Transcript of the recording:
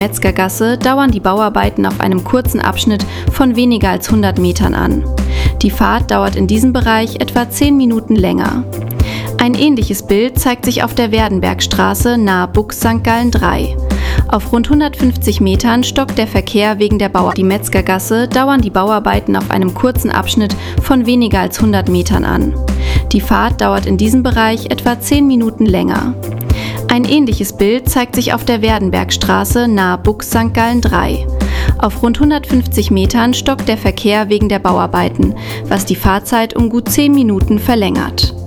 Metzgergasse dauern die Bauarbeiten auf einem kurzen Abschnitt von weniger als 100 Metern an. Die Fahrt dauert in diesem Bereich etwa 10 Minuten länger. Ein ähnliches Bild zeigt sich auf der Werdenbergstraße nahe Buchs St. Gallen 3. Auf rund 150 Metern stockt der Verkehr wegen der Die Metzgergasse dauern die Bauarbeiten auf einem kurzen Abschnitt von weniger als 100 Metern an. Die Fahrt dauert in diesem Bereich etwa 10 Minuten länger. Ein ähnliches Bild zeigt sich auf der Werdenbergstraße nahe Buchs St. Gallen 3. Auf rund 150 Metern stockt der Verkehr wegen der Bauarbeiten, was die Fahrzeit um gut 10 Minuten verlängert.